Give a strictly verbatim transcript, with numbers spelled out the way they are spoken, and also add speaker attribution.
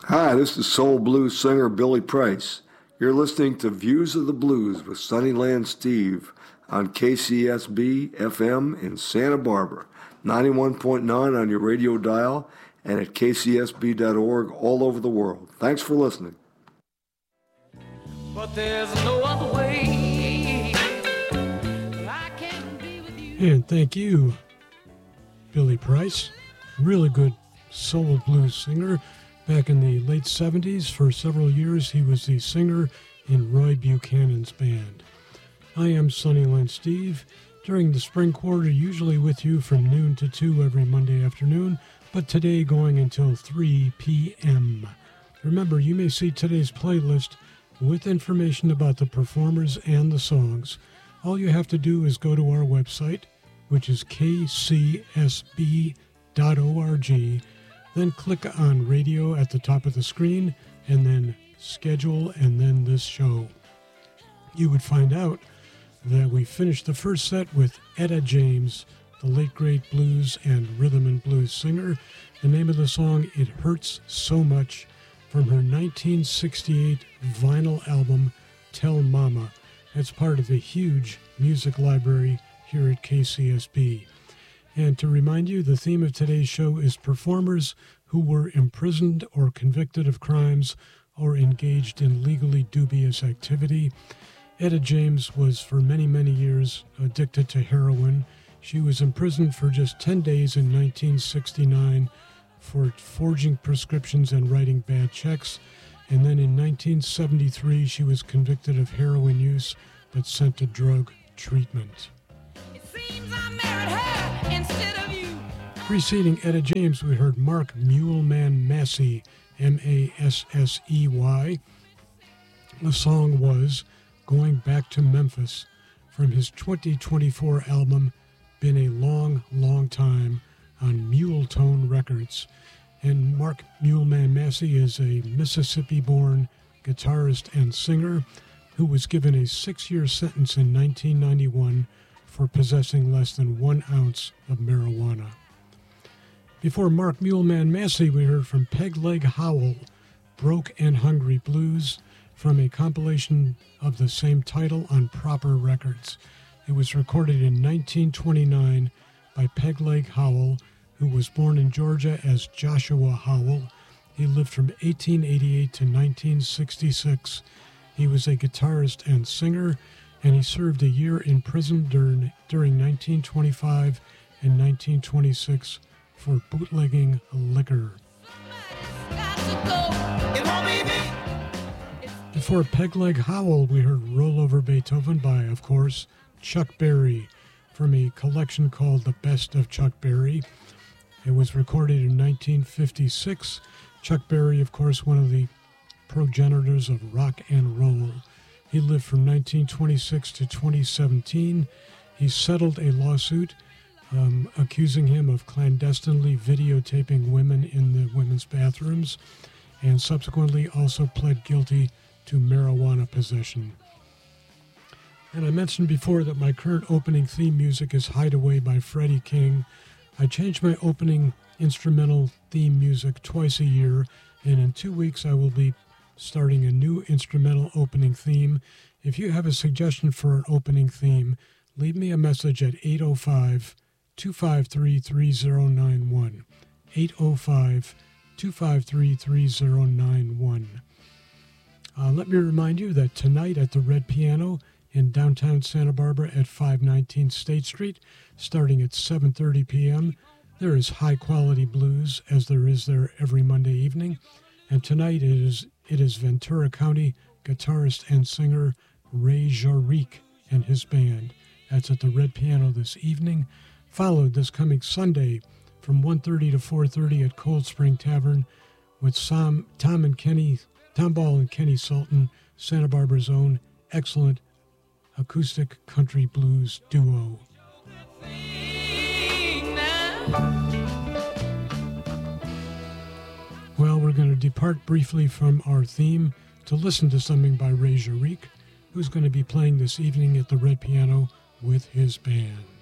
Speaker 1: Hi, this is soul blues singer Billy Price. You're listening to Views of the Blues with Sunnyland Steve on K C S B F M in Santa Barbara, ninety-one point nine on your radio dial, and at k c s b dot org all over the world. Thanks for listening.
Speaker 2: But there's no other way I can be with you.
Speaker 3: And thank you, Billy Price. Really good soul blues singer. Back in the late seventies, for several years, he was the singer in Roy Buchanan's band. I am Sunnyland Steve. During the spring quarter, usually with you from noon to two every Monday afternoon, but today going until three p.m. Remember, you may see today's playlist with information about the performers and the songs. All you have to do is go to our website, which is k c s b dot org. Then click on radio at the top of the screen, and then schedule, and then this show. You would find out that we finished the first set with Etta James, the late great blues and rhythm and blues singer. The name of the song, It Hurts So Much, from her nineteen sixty-eight vinyl album, Tell Mama. That's part of the huge music library here at K C S B. And to remind you, the theme of today's show is performers who were imprisoned or convicted of crimes or engaged in legally dubious activity. Etta James was for many, many years addicted to heroin. She was imprisoned for just ten days in nineteen sixty-nine for forging prescriptions and writing bad checks. And then in nineteen seventy-three, she was convicted of heroin use but sent to drug treatment.
Speaker 2: It seems I married her instead of you.
Speaker 3: Preceding Etta James, we heard Mark Muleman Massey, M A S S E Y. The song was Going Back to Memphis from his twenty twenty-four album, Been a Long, Long Time, on Mule Tone Records. And Mark Muleman Massey is a Mississippi-born guitarist and singer who was given a six-year sentence in nineteen ninety-one for possessing less than one ounce of marijuana. Before Mark Muleman Massey, we heard from Peg Leg Howell, Broke and Hungry Blues, from a compilation of the same title on Proper Records. It was recorded in nineteen twenty-nine by Peg Leg Howell, who was born in Georgia as Joshua Howell. He lived from eighteen eighty-eight to nineteen sixty-six. He was a guitarist and singer, and he served a year in prison during, during nineteen twenty-five and nineteen twenty-six for bootlegging liquor. Before Peg Leg Howell, we heard Roll Over Beethoven by, of course, Chuck Berry, from a collection called The Best of Chuck Berry. It was recorded in nineteen fifty-six. Chuck Berry, of course, one of the progenitors of rock and roll. He lived from nineteen twenty-six to twenty seventeen. He settled a lawsuit um, accusing him of clandestinely videotaping women in the women's bathrooms, and subsequently also pled guilty to marijuana possession. And I mentioned before that my current opening theme music is Hideaway by Freddie King. I change my opening instrumental theme music twice a year, and in two weeks I will be starting a new instrumental opening theme. If you have a suggestion for an opening theme, leave me a message at eight oh five, two five three, three oh nine one. eight oh five, two five three, three oh nine one. Uh, let me remind you that tonight at the Red Piano in downtown Santa Barbara at five nineteen State Street, starting at seven thirty p.m., there is high-quality blues, as there is there every Monday evening. And tonight it is it is Ventura County guitarist and singer Ray Jarique and his band. That's at the Red Piano this evening, followed this coming Sunday from one thirty to four thirty at Cold Spring Tavern with Sam, Tom and Kenny, Tom Ball and Kenny Sultan, Santa Barbara's own excellent acoustic country blues duo. Well, we're going to depart briefly from our theme to listen to something by Ray Jarique, who's going to be playing this evening at the Red Piano with his band.